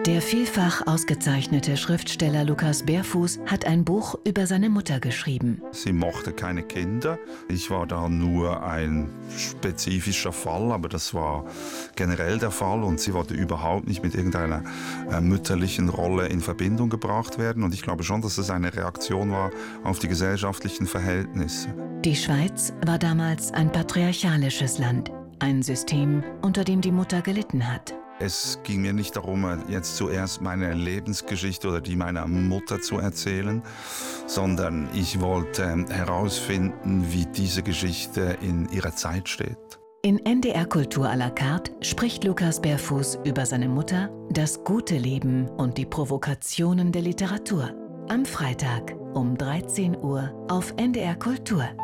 Der vielfach ausgezeichnete Schriftsteller Lukas Berfuß hat ein Buch über seine Mutter geschrieben. Sie mochte keine Kinder. Ich war da nur ein spezifischer Fall, aber das war generell der Fall und sie wollte überhaupt nicht mit irgendeiner mütterlichen Rolle in Verbindung gebracht werden. Und ich glaube schon, dass es eine Reaktion war auf die gesellschaftlichen Verhältnisse. Die Schweiz war damals ein patriarchalisches Land, ein System, unter dem die Mutter gelitten hat. Es ging mir nicht darum, jetzt zuerst meine Lebensgeschichte oder die meiner Mutter zu erzählen, sondern ich wollte herausfinden, wie diese Geschichte in ihrer Zeit steht. In NDR Kultur à la carte spricht Lukas Berfuß über seine Mutter, das gute Leben und die Provokationen der Literatur. Am Freitag um 13 Uhr auf NDR Kultur.